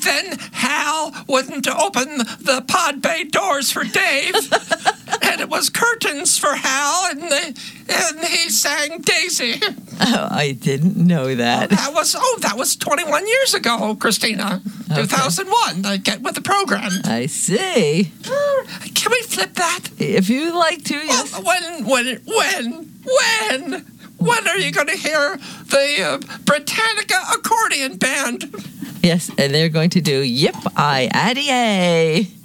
then Hal wouldn't open the pod bay doors for Dave, and it was curtains for Hal, and he sang Daisy. Oh, I didn't know that. That was 21 years ago, Christina. Okay. 2001. Get with the program. I see. Can we flip that? If you'd like to, yes. When are you going to hear the Britannica accordion band? Yes, and they're going to do Yip-I-Addy-A.